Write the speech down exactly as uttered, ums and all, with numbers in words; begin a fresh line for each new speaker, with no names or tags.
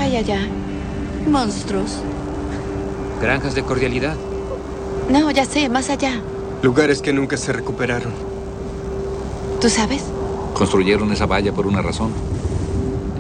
hay allá? Monstruos.
Granjas de cordialidad.
No, ya sé, más allá.
Lugares que nunca se recuperaron.
¿Tú sabes?
Construyeron esa valla por una razón.